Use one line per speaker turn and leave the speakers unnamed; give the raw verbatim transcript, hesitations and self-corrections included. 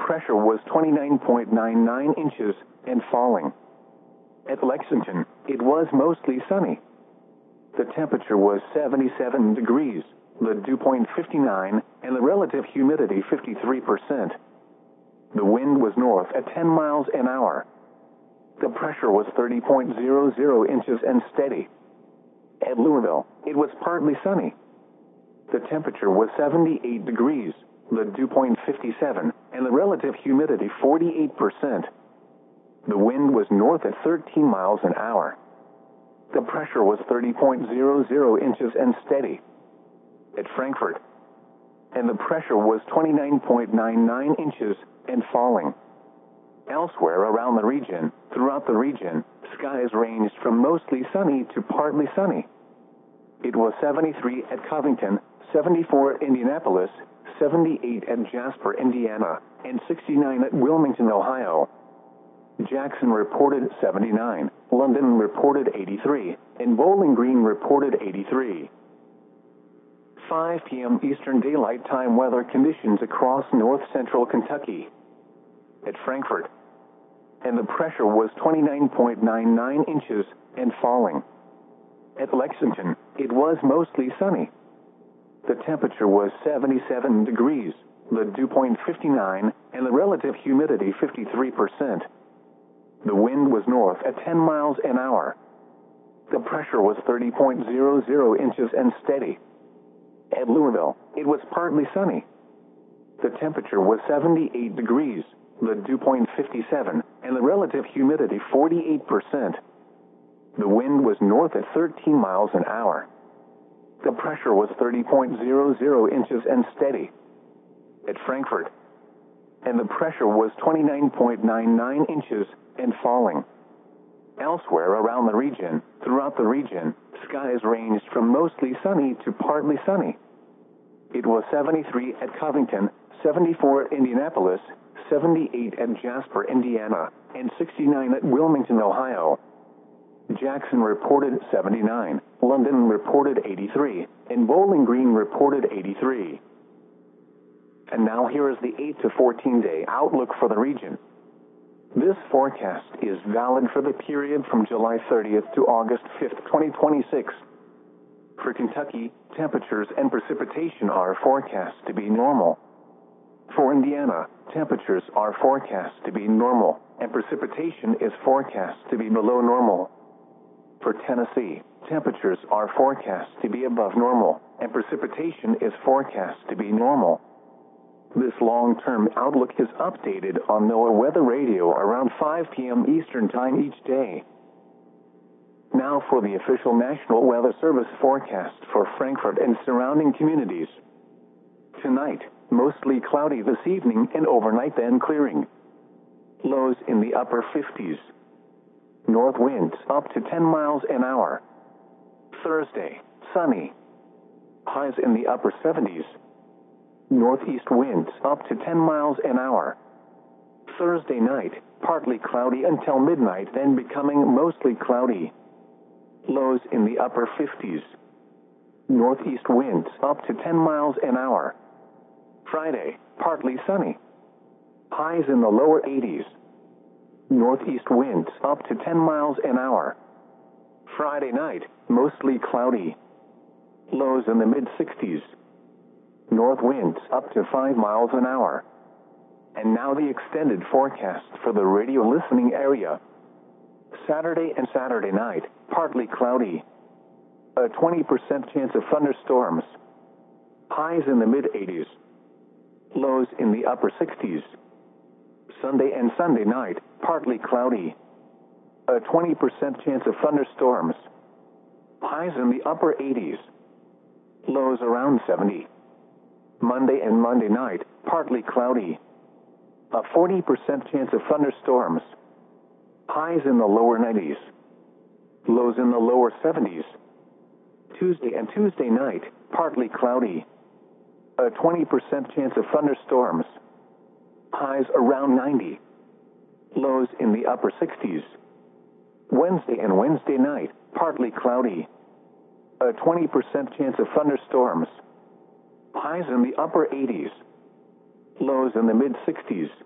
pressure was twenty-nine point nine nine inches and falling. At Lexington, it was mostly sunny. The temperature was seventy-seven degrees, the dew point fifty-nine, and the relative humidity fifty-three percent. The wind was north at ten miles an hour. The pressure was thirty point zero zero inches and steady. At Louisville, it was partly sunny. The temperature was seventy-eight degrees, the dew point fifty-seven, and the relative humidity forty-eight percent. The wind was north at thirteen miles an hour. The pressure was thirty point zero zero inches and steady. At Frankfort, and the pressure was twenty-nine point nine nine inches and falling. Elsewhere around the region, throughout the region, skies ranged from mostly sunny to partly sunny. It was seventy-three at Covington, seventy-four at Indianapolis, seventy-eight at Jasper, Indiana, and sixty-nine at Wilmington, Ohio. Jackson reported seventy-nine, London reported eighty-three, and Bowling Green reported eighty-three. five p m Eastern Daylight Time weather conditions across north-central Kentucky. At Frankfort, and the pressure was twenty-nine point nine nine inches and falling. At Lexington, it was mostly sunny. The temperature was seventy-seven degrees, the dew point fifty-nine, and the relative humidity fifty-three percent. The wind was north at ten miles an hour. The pressure was thirty point zero zero inches and steady. At Louisville, it was partly sunny. The temperature was seventy-eight degrees, the dew point fifty-seven, and the relative humidity forty-eight percent. The wind was north at thirteen miles an hour. The pressure was thirty point zero zero inches and steady. At Frankfort, and the pressure was twenty-nine point nine nine inches and falling. Elsewhere around the region, throughout the region, skies ranged from mostly sunny to partly sunny. It was seventy-three at Covington, seventy-four at Indianapolis, seventy-eight at Jasper, Indiana, and sixty-nine at Wilmington, Ohio. Jackson reported seventy-nine, London reported eighty-three, and Bowling Green reported eighty-three. And now here is the eight to fourteen day outlook for the region. This forecast is valid for the period from July thirtieth to August fifth, twenty twenty-six. For Kentucky, temperatures and precipitation are forecast to be normal. For Indiana, temperatures are forecast to be normal, and precipitation is forecast to be below normal. For Tennessee, temperatures are forecast to be above normal, and precipitation is forecast to be normal. This long-term outlook is updated on NOAA Weather Radio around five p m Eastern Time each day. Now for the official National Weather Service forecast for Frankfort and surrounding communities. Tonight, mostly cloudy this evening and overnight, then clearing. Lows in the upper fifties. North winds up to ten miles an hour. Thursday, sunny. Highs in the upper seventies. Northeast winds up to ten miles an hour. Thursday night, partly cloudy until midnight, then becoming mostly cloudy. Lows in the upper fifties. Northeast winds up to ten miles an hour. Friday, partly sunny. Highs in the lower eighties. Northeast winds up to ten miles an hour. Friday night, mostly cloudy. Lows in the mid-sixties. North winds up to five miles an hour. And now the extended forecast for the radio listening area. Saturday and Saturday night, partly cloudy. A twenty percent chance of thunderstorms. Highs in the mid-eighties. Lows in the upper sixties. Sunday and Sunday night, partly cloudy. A twenty percent chance of thunderstorms. Highs in the upper eighties. Lows around seventy. Monday and Monday night, partly cloudy. A forty percent chance of thunderstorms. Highs in the lower nineties. Lows in the lower seventies. Tuesday and Tuesday night, partly cloudy. A twenty percent chance of thunderstorms. Highs around ninety. Lows in the upper sixties. Wednesday and Wednesday night, partly cloudy. A twenty percent chance of thunderstorms. Highs in the upper eighties. Lows in the mid-sixties.